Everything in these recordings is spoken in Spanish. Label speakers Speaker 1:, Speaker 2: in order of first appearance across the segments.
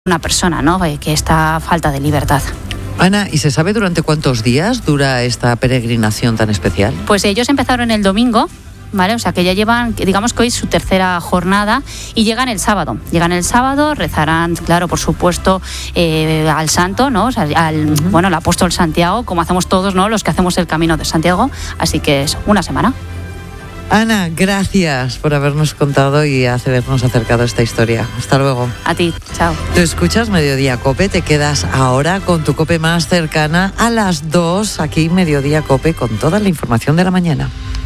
Speaker 1: una persona, ¿no?, que está falta de libertad.
Speaker 2: Ana, ¿y se sabe durante cuántos días dura esta peregrinación tan especial?
Speaker 1: Pues ellos empezaron el domingo, ¿vale? O sea que ya llevan, digamos que hoy es su tercera jornada y llegan el sábado. Llegan el sábado, rezarán, claro, por supuesto, al santo, ¿no? O sea, al apóstol Santiago, como hacemos todos, ¿no?, los que hacemos el Camino de Santiago. Así que es una semana.
Speaker 2: Ana, gracias por habernos contado y habernos acercado a esta historia. Hasta luego.
Speaker 1: A ti, chao.
Speaker 2: Tú escuchas Mediodía COPE, te quedas ahora con tu COPE más cercana a las 2, aquí Mediodía COPE, con toda la información de la mañana.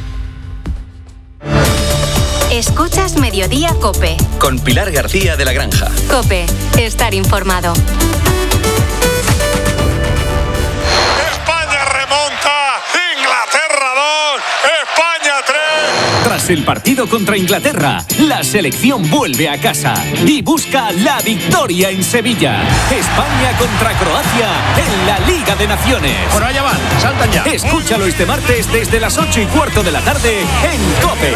Speaker 3: Escuchas Mediodía COPE.
Speaker 4: Con Pilar García de la Granja.
Speaker 3: COPE, estar informado.
Speaker 5: España remonta, Inglaterra 2, España 3.
Speaker 6: Tras el partido contra Inglaterra, la selección vuelve a casa y busca la victoria en Sevilla. España contra Croacia en la Liga de Naciones.
Speaker 5: Por allá van, saltan ya.
Speaker 6: Escúchalo este martes desde las 8:15 de la tarde en COPE.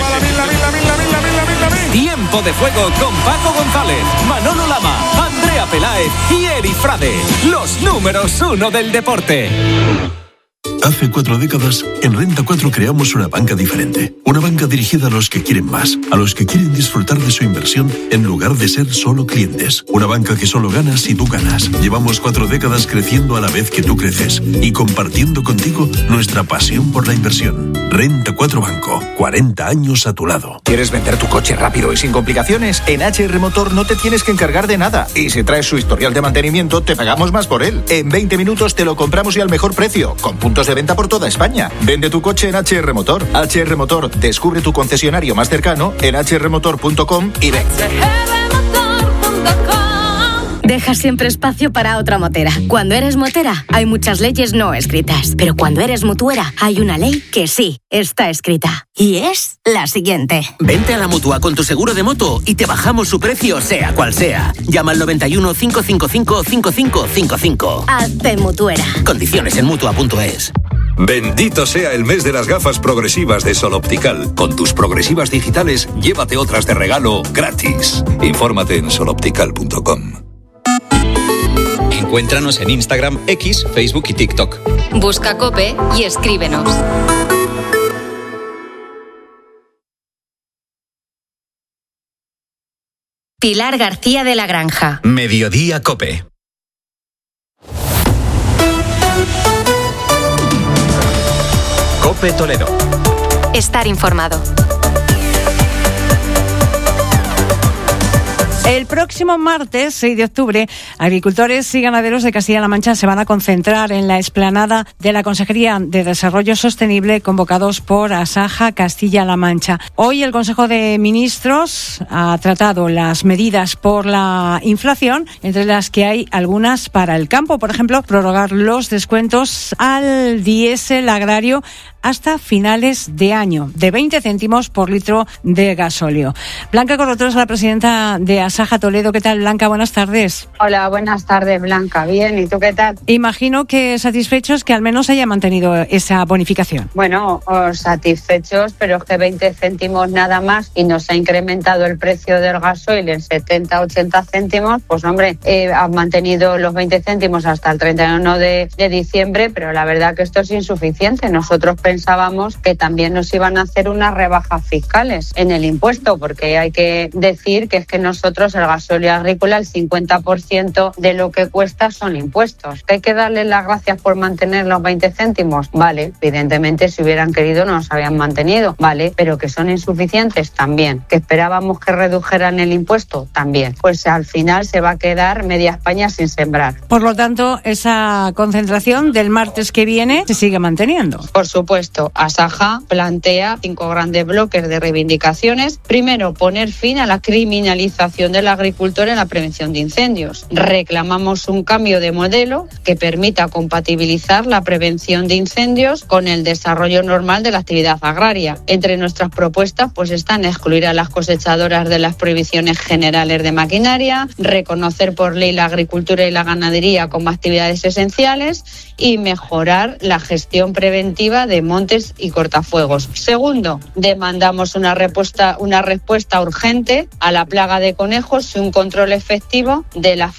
Speaker 6: Tiempo de juego con Paco González, Manolo Lama, Andrea Peláez y Eri Frade, los números 1 del deporte.
Speaker 7: Hace 4 décadas, en Renta 4 creamos una banca diferente. Una banca dirigida a los que quieren más, a los que quieren disfrutar de su inversión en lugar de ser solo clientes. Una banca que solo gana si tú ganas. Llevamos 4 décadas creciendo a la vez que tú creces y compartiendo contigo nuestra pasión por la inversión. Renta 4 Banco, 40 años a tu lado.
Speaker 4: ¿Quieres vender tu coche rápido y sin complicaciones? En HR Motor no te tienes que encargar de nada. Y si traes su historial de mantenimiento, te pagamos más por él. En 20 minutos te lo compramos y al mejor precio, con puntos de venta por toda España. Vende tu coche en HR Motor. HR Motor, descubre tu concesionario más cercano en hrmotor.com y ven.
Speaker 3: Deja siempre espacio para otra motera. Cuando eres motera, hay muchas leyes no escritas. Pero cuando eres mutuera, hay una ley que sí está escrita. Y es la siguiente.
Speaker 8: Vente a la Mutua con tu seguro de moto y te bajamos su precio, sea cual sea. Llama al 91 555 5555.
Speaker 3: Hazte mutuera.
Speaker 8: Condiciones en Mutua.es.
Speaker 9: Bendito sea el mes de las gafas progresivas de Sol Optical. Con tus progresivas digitales, llévate otras de regalo gratis. Infórmate en soloptical.com.
Speaker 4: Encuéntranos en Instagram, X, Facebook y TikTok.
Speaker 3: Busca COPE y escríbenos. Pilar García de la Granja.
Speaker 4: Mediodía COPE. COPE Toledo.
Speaker 3: Estar informado.
Speaker 10: El próximo martes, 6 de octubre, agricultores y ganaderos de Castilla-La Mancha se van a concentrar en la explanada de la Consejería de Desarrollo Sostenible convocados por Asaja Castilla-La Mancha. Hoy el Consejo de Ministros ha tratado las medidas por la inflación, entre las que hay algunas para el campo. Por ejemplo, prorrogar los descuentos al diésel agrario hasta finales de año, de 20 céntimos por litro de gasóleo. Blanca Corrotos, la presidenta de Asaja Toledo. ¿Qué tal, Blanca? Buenas tardes.
Speaker 11: Hola, buenas tardes, Blanca. Bien, ¿y tú qué tal?
Speaker 10: Imagino que satisfechos que al menos haya mantenido esa bonificación.
Speaker 11: Bueno, satisfechos, pero es que 20 céntimos nada más y nos ha incrementado el precio del gasoil en 70-80 céntimos, pues hombre, han mantenido los 20 céntimos hasta el 31 de diciembre, pero la verdad que esto es insuficiente. Nosotros pensábamos que también nos iban a hacer unas rebajas fiscales en el impuesto, porque hay que decir que es que nosotros el gasóleo agrícola, el 50% de lo que cuesta son impuestos. ¿Hay que darles las gracias por mantener los 20 céntimos? Vale, evidentemente si hubieran querido no los habían mantenido, vale, pero que son insuficientes también. ¿Que esperábamos que redujeran el impuesto? También. Pues al final se va a quedar media España sin sembrar.
Speaker 10: Por lo tanto, esa concentración del martes que viene se sigue manteniendo.
Speaker 11: Por supuesto, Asaja plantea 5 grandes bloques de reivindicaciones. Primero, poner fin a la criminalización del agricultor en la prevención de incendios. Reclamamos un cambio de modelo que permita compatibilizar la prevención de incendios con el desarrollo normal de la actividad agraria. Entre nuestras propuestas pues están excluir a las cosechadoras de las prohibiciones generales de maquinaria, reconocer por ley la agricultura y la ganadería como actividades esenciales y mejorar la gestión preventiva de montes y cortafuegos. Segundo, demandamos una respuesta urgente a la plaga de conejos y un control efectivo de la